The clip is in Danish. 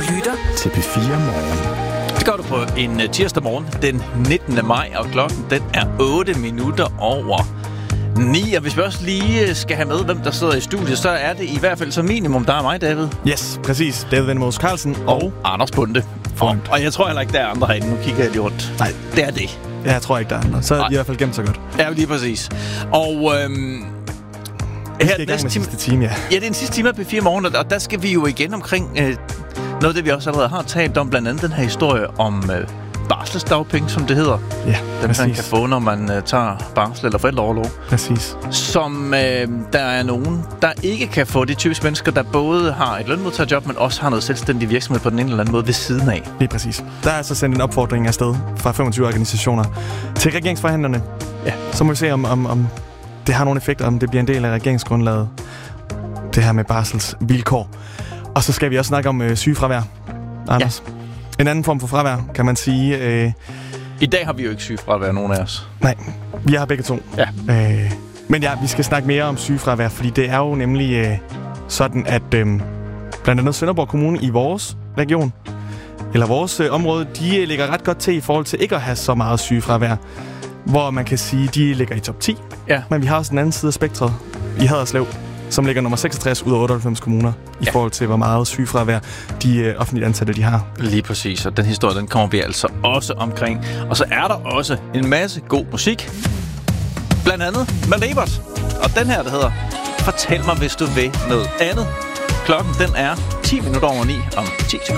lytter til P4 Morgen. Det gør du på en tirsdag morgen, den 19. maj, og klokken den er 8 minutter over 9. Og hvis vi også lige skal have med, hvem der sidder i studiet, så er det i hvert fald som minimum, der er mig, David. Yes, præcis. David Vendemås Carlsen og Anders Bunde. Og jeg tror heller ikke, der er andre herinde. Nu kigger jeg lige rundt. Nej, det er det. Ja, jeg tror ikke, der er andre. Så er de i hvert fald gemt så godt. Ja, lige præcis. Og her næste sidste time, ja. Ja, det er den sidste time af P4 Morgen, og der skal vi jo igen omkring noget af det, vi også allerede har talt om, blandt andet den her historie om barselsdagpenge, som det hedder. Ja, den man kan få, når man tager barsel eller forældreorlov. Præcis. Som der er nogen, der ikke kan få. De typiske mennesker, der både har et lønmodtagerjob, men også har noget selvstændig virksomhed på den ene eller anden måde ved siden af. Lige præcis. Der er altså sendt en opfordring afsted fra 25 organisationer til regeringsforhandlerne. Ja. Så må vi se, om det har nogle effekter, om det bliver en del af regeringsgrundlaget, det her med barselsvilkår. Og så skal vi også snakke om sygefravær, Anders. Ja. En anden form for fravær, kan man sige. I dag har vi jo ikke sygefravær, nogen af os. Nej, vi har begge to. Ja. Men ja, vi skal snakke mere om sygefravær, fordi det er jo nemlig sådan, at blandt andet Sønderborg Kommune i vores region, eller vores område, de ligger ret godt til i forhold til ikke at have så meget sygefravær. Hvor man kan sige, de ligger i top 10. Ja. Men vi har også den anden side af spektret i Haderslev, som ligger nummer 66 ud af 98 kommuner, i forhold til, hvor meget sygefravær de offentlige ansatte, de har. Lige præcis, og den historie, den kommer vi altså også omkring. Og så er der også en masse god musik. Blandt andet med Lebert. Og den her, der hedder Fortæl mig, hvis du vil noget andet. Klokken, den er 10 minutter over 9 om 10 sekunder.